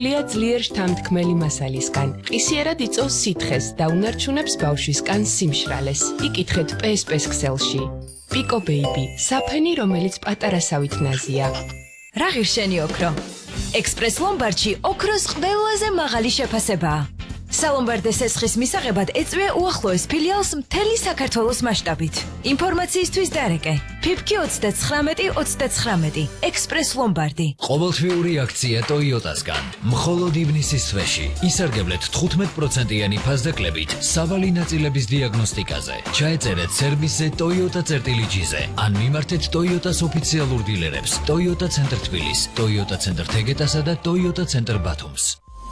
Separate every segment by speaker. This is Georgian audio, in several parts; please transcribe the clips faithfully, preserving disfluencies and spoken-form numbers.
Speaker 1: ლია ძლიერ შთამთქმელი მასალისგან. ყისიერად იწოვს სითხეს და უნარჩუნებს ბავშვისგან სიმშრალეს. იკითხეთ პეს-პეს ქსელში. პიკო ბეიბი, საფენი, რომელიც პატარასავით ნაზია.
Speaker 2: რა ღირშენი ოქრო? ექსპრეს ლომბარდში ოქროს ყველაზე მაღალი შეფასებაა. სალომბარდეს ესხის მისაღებად ეწვია უახლოეს ფილიალს მთელი საქართველოს მასშტაბით. ინფორმაციისთვის დარეკე. ფიფკი ოცდათხრამეტი ოცდათხრამეტი. ექსპრეს ლომბარდი.
Speaker 3: ყოველთვიური აქცია ტოიოტასგან. მხოლოდ ივნისის თვეში. ისარგებლეთ თხუთმეტ პროცენტიანი ფასდაკლებით სავალი ნაწილების დიაგნოსტიკაზე. ჩაეწერეთ სერვისზე ტოიოტა წერტილი ჯიზე. ან მიმართეთ ტოიოტას ოფიციალურ დილერებს. ტოიოტა ცენტრ თბილის, ტოიოტა ცენტრ თეგეტასა და ტოიოტა ცენტრ ბათუმს.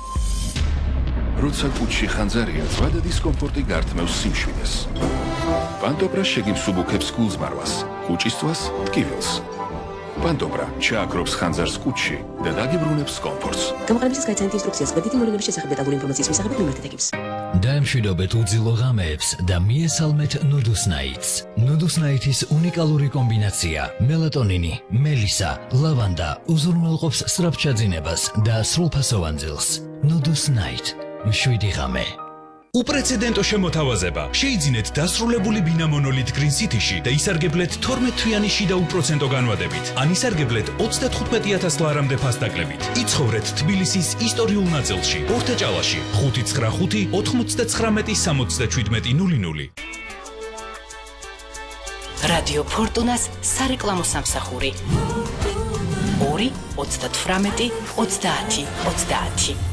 Speaker 4: როცა კუჩში ხანძარია, ზვადა დისკომფორტი გართმევს სიმშვიდეს. პანტობრა შეგიბს უბუქებს გულზმარვას, კუჭისწვას ტკივილს. პანტობრა ჩააქრობს ხანძარს კუჩში და დაგიბრუნებს კომფორტს.
Speaker 5: გამოყენებისას გაიცანეთ ინსტრუქციას კვეთითი მოვლენების შესახებ დეტალური ინფორმაციის მისაღებად მიმართეთ ეგებს.
Speaker 3: დაემშვიდობეთ უძილო ღამეებს და მიესალმეთ ნუდუსნაიტს. ნუდუსნაიტის უნიკალური კომბინაცია მელატონინი, მელისა, ლავანდა უზრუნველყოფს სწრაფჩაძინებას და სრულფასოვან ძილს. ნუდუსნაიტ შვიდი ღამე.
Speaker 6: უპრეცედენტო შემოთავაზება. შეიძინეთ დასრულებული ბინა მონოლით გრინ სიტიში და ისარგებლეთ თორმეტ თვიანი შიდა უპროცენტო განვადებით. ან ისარგებლეთ ოცდათხუთმეტი ათას ლარამდე ფასდაკლებით. იცხოვრეთ თბილისის ისტორიულ ნაწილში, ორთაჭალაში, ხუთი ცხრა ხუთი ოთხმოცდაცხრამეტი სამოცდაშვიდმეტი ნული ნული.
Speaker 7: რადიო ფორტუნას სარეკლამო სამსახური. ორი ოცდათვრამეტი ოცდაათი ოცდაათი.